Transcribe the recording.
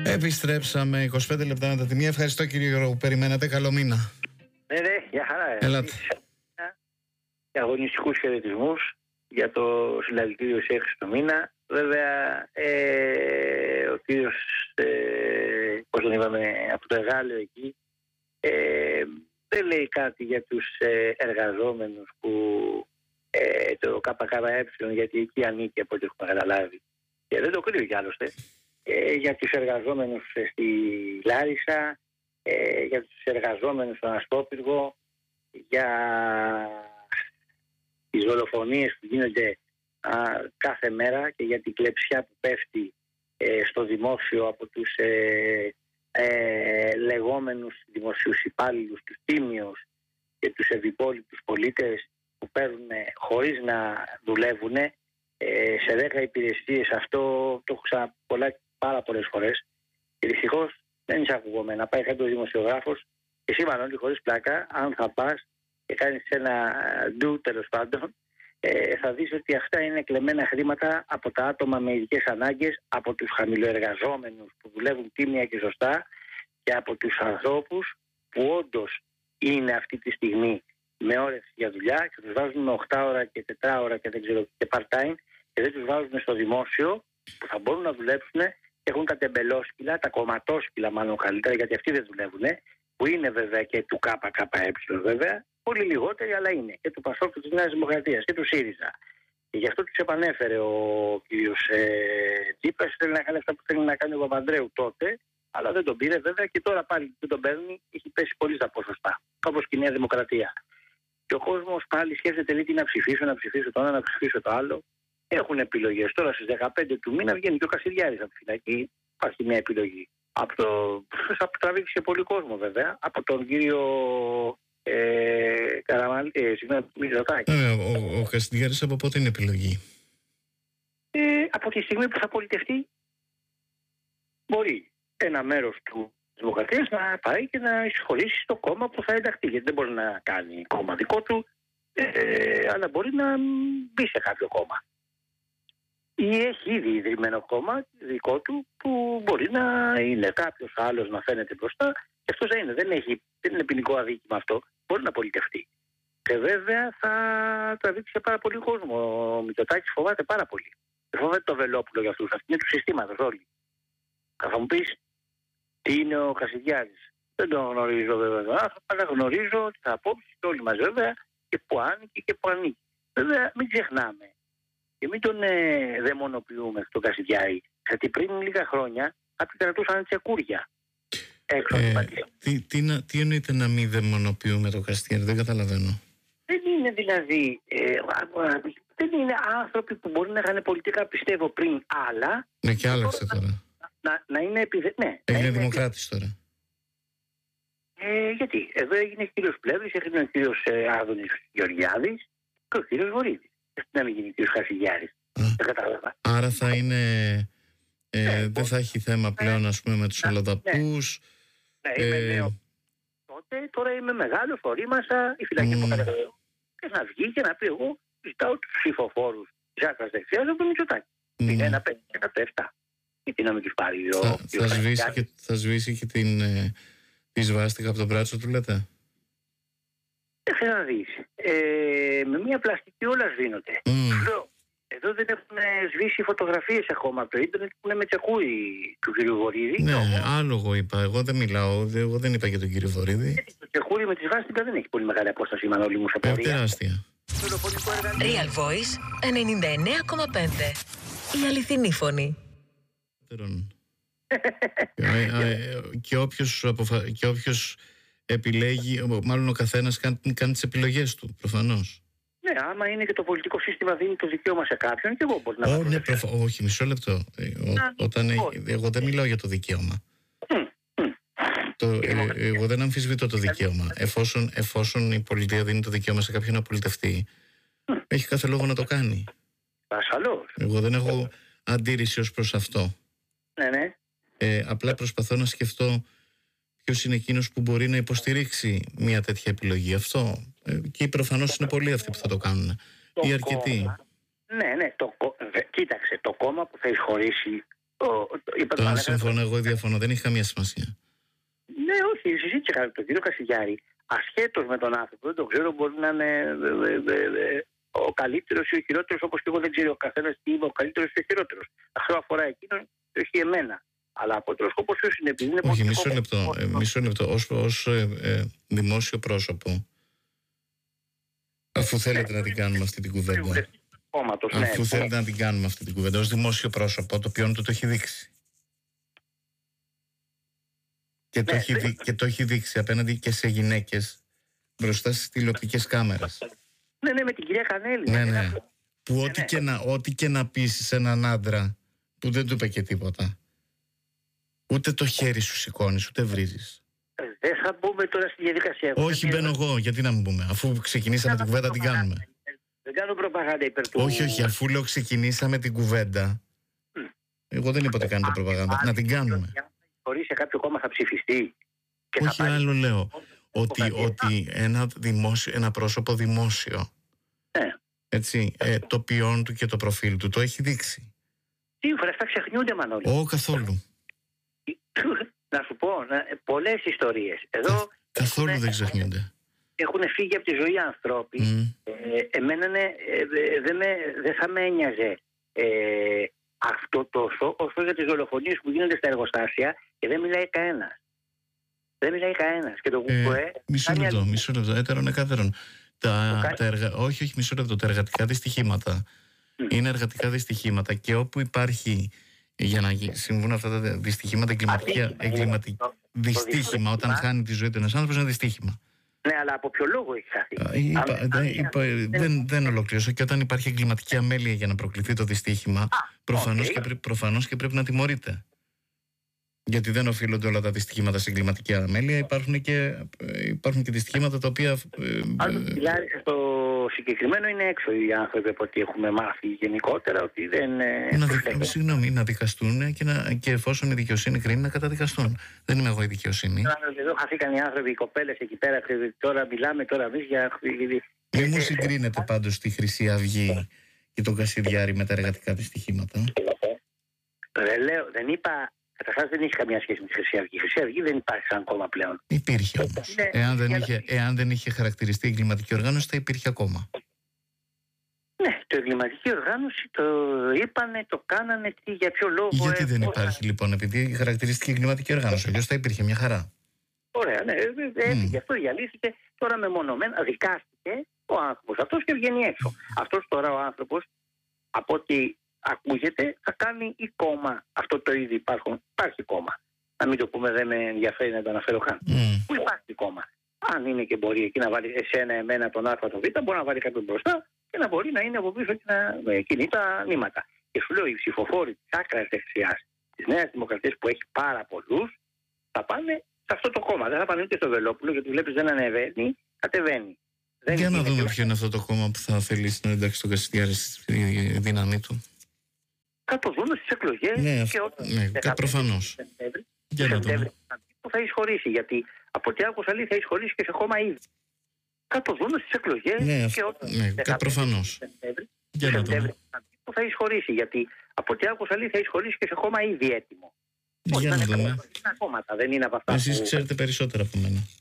Επιστρέψαμε 25 λεπτά μετά τη μία. Ευχαριστώ κύριε Γιώργο που περιμένατε. Καλό μήνα. Ναι, για χαρά. Ελάτε. Και αγωνιστικούς χαιρετισμούς για το συλλαλητήριο σε 6 του μήνα. Βέβαια, ο κύριος, πώς τον είπαμε, από το Εγάλεο εκεί, δεν λέει κάτι για τους εργαζόμενους που το ΚΚΕ, γιατί εκεί ανήκει από ό,τι έχουμε καταλάβει. Και δεν το κρύβει κι άλλωστε. Για τους εργαζόμενους στη Λάρισα, για τους εργαζόμενους στον Αστόπυργο, για τις δολοφονίες που γίνονται κάθε μέρα και για την κλεψιά που πέφτει στο δημόσιο από τους λεγόμενους δημοσίους υπάλληλους, τους τίμιους και τους ευυπόλοιπους πολίτες που παίρνουν χωρίς να δουλεύουν σε 10 υπηρεσίες. Αυτό το έχω ξαναπεί πάρα πολλές φορές και δυστυχώς δεν εισακούγομαι να πάει κάποιος δημοσιογράφος και σήμερα όλοι χωρίς πλάκα, αν θα πας και κάνεις ένα ντου τέλος πάντων, θα δεις ότι αυτά είναι κλεμμένα χρήματα από τα άτομα με ειδικές ανάγκες, από τους χαμηλοεργαζόμενους που δουλεύουν τίμια και σωστά και από τους ανθρώπους που όντως είναι αυτή τη στιγμή με όρεξη για δουλειά και τους βάζουν με 8 ώρα και 4 ώρα και δεν ξέρω και part-time και δεν τους βάζουν στο δημόσιο που θα μπορούν να δουλέψουν. Έχουν τα τεμπελόσκυλα, τα κομματόσκυλα μάλλον καλύτερα, γιατί αυτοί δεν δουλεύουν, που είναι βέβαια και του ΚΚΕ βέβαια, πολύ λιγότεροι, αλλά είναι και του ΠΑΣΟΚ και της Νέας Δημοκρατίας και του ΣΥΡΙΖΑ. Και γι' αυτό τους επανέφερε ο κύριος Τσίπρας, θέλει να κάνει αυτά που θέλει να κάνει ο Παπανδρέου τότε, αλλά δεν τον πήρε βέβαια και τώρα πάλι δεν τον παίρνει, έχει πέσει πολύ στα ποσοστά, όπως και η Νέα Δημοκρατία. Και ο κόσμος πάλι σκέφτεται λέει τι να ψηφίσω το ένα, να ψηφίσω το άλλο. Έχουν επιλογές. Τώρα στις 15 του μήνα βγαίνει και ο Κασιδιάρης από τη φυλακή. Υπάρχει μια επιλογή. Θα τραβήξει και πολύ κόσμο βέβαια. Από τον κύριο Μητσοτάκη. Ο Κασιδιάρης από πότε είναι επιλογή? Από τη στιγμή που θα πολιτευτεί, μπορεί ένα μέρος του Δημοκρατίας να πάει και να εισχωρήσει στο κόμμα που θα ενταχθεί. Γιατί δεν μπορεί να κάνει κόμμα δικό του, αλλά μπορεί να μπει σε κάποιο κόμμα. Ή έχει ήδη ιδρυμένο κόμμα δικό του που μπορεί να είναι κάποιος άλλος να φαίνεται μπροστά και αυτός δεν είναι. Δεν είναι ποινικό αδίκημα αυτό. Μπορεί να πολιτευτεί. Και βέβαια θα τραβήξει πάρα πολύ κόσμο. Ο Μητσοτάκης φοβάται πάρα πολύ. Δεν φοβάται το Βελόπουλο για αυτούς. Αυτή είναι του συστήματος όλοι. Θα μου πεις τι είναι ο Κασιδιάρης. Δεν τον γνωρίζω βέβαια. Αλλά γνωρίζω τις απόψεις όλοι μας βέβαια και που άνοιγε και που ανήκει. Βέβαια μην ξεχνάμε. Και μην τον δαιμονοποιούμε στον Κασιδιάρη. Γιατί πριν λίγα χρόνια κάποιοι κρατούσαν τσεκούρια έξω από τι εννοείται να μην δαιμονοποιούμε τον Κασιδιάρη? Δεν καταλαβαίνω. Δεν είναι δηλαδή δεν είναι άνθρωποι που μπορεί να είχαν πολιτικά πιστεύω πριν άλλα. Ναι, και άλλαξε τώρα. Να είναι ναι, έγινε δημοκράτης τώρα. Γιατί εδώ έγινε ο κύριος Πλεύρης, έγινε ο κύριος Άδωνης Γεωργιάδης και ο κύριος Βορύδης. Να μην γίνει ο κύριος Κασιδιάρης. Δεν κατάλαβα. Άρα θα είναι. Δεν θα έχει θέμα πλέον, ας πούμε, με τους αλλοδαπούς. Ναι, είμαι νέο. Τώρα είμαι μεγάλος, ορίμασα, η φυλακή μου κατεβαίνω. Και να βγει και να πει: εγώ ζητάω τους ψηφοφόρους της άκρας δεξιάς από τον Μητσοτάκη. Είναι ένα 5 και ένα 7. Γιατί να μην τους πάρει θα σβήσει και τη σβάστηκα από τον μπράτσο του, λέτε? Δεν να δεις. Με μια πλαστική όλα σβήνονται. Εδώ δεν έχουν σβήσει φωτογραφίες ακόμα από το ίντερνετ που είναι με τσεκούρι του κ. Βορύδη. Ναι, άλλο εγώ είπα. Εγώ δεν μιλάω. Εγώ δεν είπα για τον κύριο Βορύδη. Το τσεκούρι με τη σβάστηκα δεν έχει πολύ μεγάλη απόσταση, Μανώλη μου, σε πορεία. Τεράστια. Real Voice 99,5. Η αληθινή φωνή. Και όποιος επιλέγει, μάλλον ο καθένας κάνει τις επιλογές του, προφανώς. Ναι, άμα είναι και το πολιτικό σύστημα δίνει το δικαίωμα σε κάποιον, και εγώ μπορεί να όχι, μισό λεπτό. Εγώ δεν μιλάω για το δικαίωμα. Εγώ δεν αμφισβητώ το δικαίωμα. Εφόσον η πολιτεία δίνει το δικαίωμα σε κάποιον να πολιτευτεί, έχει κάθε λόγο να το κάνει. Ασφαλώς. Εγώ δεν έχω αντίρρηση ως προς αυτό. Ναι. Απλά προσπαθώ να σκεφτώ ποιος είναι εκείνος που μπορεί να υποστηρίξει μια τέτοια επιλογή. Αυτό. Και προφανώς είναι πολλοί αυτοί που θα το κάνουν. Ή αρκετοί. Ναι. Κοίταξε, το κόμμα που θα εισχωρήσει Το αν συμφωνώ εγώ ή διαφωνώ δεν έχει καμία σημασία. Ναι, όχι, συζήτησα τον κύριο Κασιδιάρη. Ασχέτως με τον άνθρωπο, δεν το ξέρω, μπορεί να είναι ο καλύτερος ή ο χειρότερος, όπως και εγώ δεν ξέρω ο καθένας τι είμαι ο καλύτερος ή ο χειρότερος. Αυτό αφορά εκείνον, το έχει εμένα. Αλλά από το σκόπο ποιος είναι, επειδή είναι όχι, μισό λεπτό. Ως δημόσιο πρόσωπο, αφού θέλετε να την κάνουμε αυτή την κουβέντα. Αφού θέλετε να την κάνουμε αυτή την κουβέντα, ως δημόσιο πρόσωπο, το ποιόν του το έχει δείξει. Και το έχει δείξει απέναντι και σε γυναίκες μπροστά στις τηλεοπτικές κάμερες. Ναι, με την κυρία Κανέλη. Ναι. Που ό,τι και να πεις σε έναν άντρα που δεν του είπε και τίποτα, ούτε το χέρι σου σηκώνεις, ούτε βρίζεις. Δεν θα μπούμε τώρα στη διαδικασία. Όχι, μπαίνω εγώ. Γιατί να μην μπούμε, αφού ξεκινήσαμε την κουβέντα, την κάνουμε. Δεν κάνω προπαγάνδα υπέρ του. Όχι, αφού λέω ξεκινήσαμε την κουβέντα. Εγώ δεν είπα ότι κάνετε προπαγάνδα. Να την κάνουμε. Χωρίς σε κάποιο κόμμα θα ψηφιστεί. Όχι, άλλο λέω. Ότι ένα πρόσωπο δημόσιο, έτσι, το ποιόν του και το προφίλ του το έχει δείξει. Σύμφωνα, αυτά ξεχνιούνται, Μανώλη. Όχι, καθόλου. Να σου πω, πολλές ιστορίες. Εδώ καθόλου δεν ξεχνιούνται. Έχουν φύγει από τη ζωή ανθρώποι. Εμένα δεν θα με ένοιαζε αυτό τόσο όσο για τις δολοφονίες που γίνονται στα εργοστάσια και δεν μιλάει κανένας. Και το μισό λεπτό, έτερον εκάτερον. Όχι, μισό λεπτό. Τα εργατικά δυστυχήματα είναι εργατικά δυστυχήματα και όπου υπάρχει, για να συμβούν αυτά τα δυστυχήματα, εγκληματικό δυστύχημα, όταν χάνει τη ζωή του ένας άνθρωπος, είναι δυστύχημα. Ναι, αλλά από ποιο λόγο έχει χαθεί? Δεν ολοκλήρωσα. Και όταν υπάρχει εγκληματική αμέλεια για να προκληθεί το δυστύχημα, προφανώς και πρέπει να τιμωρείται. Γιατί δεν οφείλονται όλα τα δυστυχήματα σε εγκληματική αμέλεια. Υπάρχουν και δυστυχήματα τα οποία. Αν μιλάρεις στο συγκεκριμένο, είναι έξω οι άνθρωποι από ό,τι έχουμε μάθει γενικότερα, ότι δεν. Συγγνώμη, να δικαστούν και εφόσον η δικαιοσύνη κρίνει, να καταδικαστούν. Δεν είμαι εγώ η δικαιοσύνη. Εδώ χαθήκαν οι άνθρωποι, οι κοπέλες εκεί πέρα. Τώρα μιλάμε εμείς για. Μην μου συγκρίνετε πάντως τη Χρυσή Αυγή και τον Κασιδιάρη με τα εργατικά δυστυχήματα. Δεν είπα. Καταρχάς δεν έχει καμία σχέση με τη Χρυσή Αυγή. Η Χρυσή Αυγή δεν υπάρχει σαν κόμμα πλέον. Υπήρχε όμως. Εάν δεν είχε χαρακτηριστεί η εγκληματική οργάνωση, θα υπήρχε ακόμα. Ναι, το εγκληματική οργάνωση το είπανε, το κάνανε, για ποιο λόγο. Γιατί δεν υπάρχει λοιπόν, επειδή χαρακτηρίστηκε η εγκληματική οργάνωση, αλλιώς θα υπήρχε μια χαρά. Ωραία, ναι, γι' αυτό διαλύθηκε. Τώρα μεμονωμένα δικάστηκε ο άνθρωπος αυτός και βγαίνει έξω. Αυτός τώρα ο άνθρωπος, από ό,τι ακούγεται, θα κάνει ή κόμμα. Αυτό το ήδη υπάρχει κόμμα. Να μην το πούμε, δεν με ενδιαφέρει να το αναφέρω καν. Που υπάρχει κόμμα. Αν είναι και μπορεί εκεί να βάλει εσένα, εμένα, τον Α, τον Β, μπορεί να βάλει κάποιον μπροστά και να μπορεί να είναι από πίσω και να κινεί τα νήματα. Και σου λέω, οι ψηφοφόροι τη άκρα δεξιά τη Νέα Δημοκρατία, που έχει πάρα πολλούς, θα πάνε σε αυτό το κόμμα. Δεν θα πάνε ούτε στο Βελόπουλο, γιατί βλέπει δεν ανεβαίνει, κατεβαίνει. Για να δούμε ποιο είναι αυτό το κόμμα που θα θελήσει να εντάξει τον Κασιδιάρη στη δύναμή του. Θα το δούμε στις εκλογές. Ναι, προφανώς. Για να δούμε. Θα εισχωρήσει, γιατί από ό,τι άκουσα λέει θα εισχωρήσει και σε χώμα ήδη. Θα το δούμε στις εκλογές. Ναι, προφανώς. Για να δούμε. Θα εισχωρήσει, γιατί από ό,τι άκουσα λέει θα εισχωρήσει και σε χώμα ήδη έτοιμο. Για να δούμε. Δεν είναι από αυτά. Εσείς ξέρετε περισσότερα από μένα.